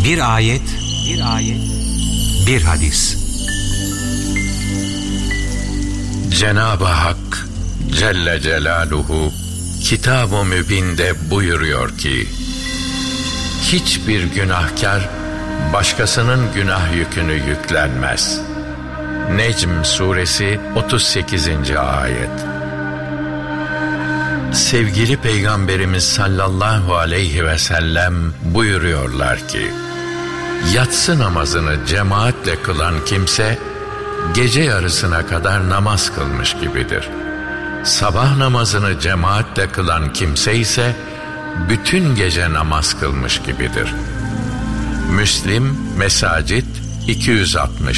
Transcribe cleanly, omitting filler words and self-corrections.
Bir ayet, bir hadis. Cenab-ı Hak Celle Celaluhu Kitab-ı Mübin'de buyuruyor ki, hiçbir günahkar başkasının günah yükünü yüklenmez. Necm suresi 38. ayet. Sevgili Peygamberimiz sallallahu aleyhi ve sellem buyuruyorlar ki, yatsı namazını cemaatle kılan kimse gece yarısına kadar namaz kılmış gibidir. Sabah namazını cemaatle kılan kimse ise bütün gece namaz kılmış gibidir. Müslim Mesacit 260.